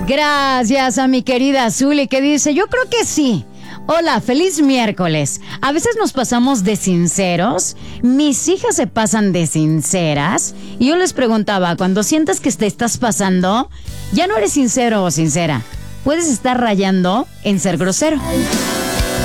Gracias a mi querida Zuli que dice, yo creo que sí. Hola, feliz miércoles. A veces nos pasamos de sinceros, mis hijas se pasan de sinceras y yo les preguntaba, cuando sientas que te estás pasando, ya no eres sincero o sincera, puedes estar rayando en ser grosero.